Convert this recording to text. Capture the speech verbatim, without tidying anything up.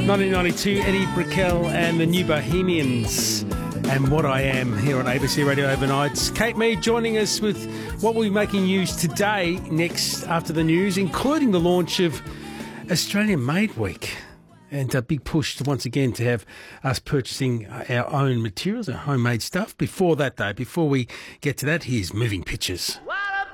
nineteen ninety-two, Eddie Brickell and the New Bohemians and What I Am here on A B C Radio Overnights. Kate Mead joining us with what we'll be making news today, next after the news, including the launch of Australian Made Week. And a big push to once again to have us purchasing our own materials, our homemade stuff. Before that, though, before we get to that, here's Moving Pictures. Wow.